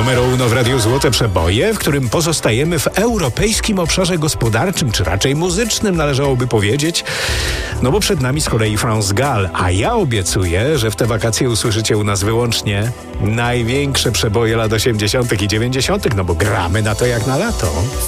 Numero uno w Radiu Złote Przeboje, w którym pozostajemy w europejskim obszarze gospodarczym, czy raczej muzycznym, należałoby powiedzieć. No bo przed nami z kolei France Gall, a ja obiecuję, że w te wakacje usłyszycie u nas wyłącznie największe przeboje lat 80. i 90., no bo gramy na to jak na lato.